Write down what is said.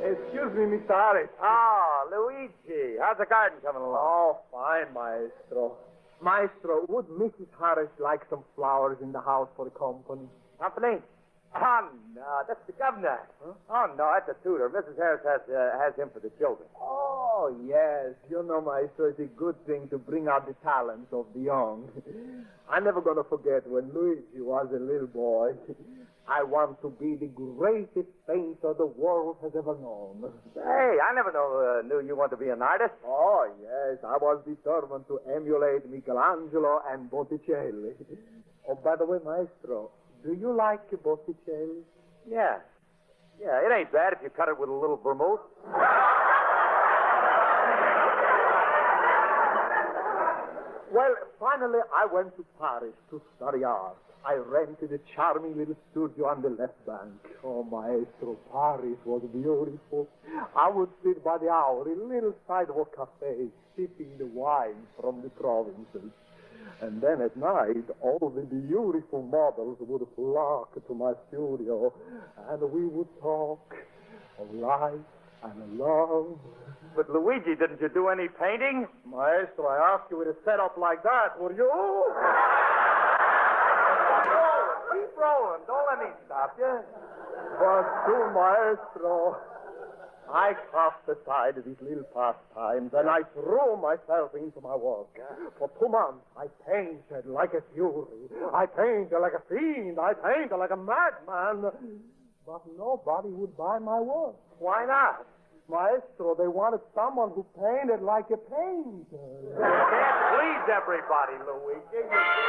Excuse me, Mr. Harris. Oh, Luigi. How's the garden coming along? Oh, fine, Maestro. Maestro, would Mrs. Harris like some flowers in the house for the company? Company? Oh, no, that's the governor. Huh? Oh, no, that's a tutor. Mrs. Harris has him for the children. Oh, yes. You know, Maestro, it's a good thing to bring out the talents of the young. I'm never going to forget when Luigi was a little boy. I want to be the greatest painter the world has ever known. Hey, I never knew you wanted to be an artist. Oh, yes. I was determined to emulate Michelangelo and Botticelli. Oh, by the way, Maestro, do you like Botticelli? Yeah. Yeah, it ain't bad if you cut it with a little vermouth. Well, finally, I went to Paris to study art. I rented a charming little studio on the left bank. Oh, Maestro, Paris was beautiful. I would sit by the hour in little sidewalk cafes, sipping the wine from the provinces. And then at night, all the beautiful models would flock to my studio, and we would talk of life and love. But, Luigi, didn't you do any painting? Maestro, I asked you with a setup like that, would you? Keep rolling. Don't let me stop you. But to Maestro, I cast aside these little pastimes and I threw myself into my work. For 2 months, I painted like a fury. I painted like a fiend. I painted like a madman. But nobody would buy my work. Why not? Maestro, they wanted someone who painted like a painter. You can't please everybody, Luigi.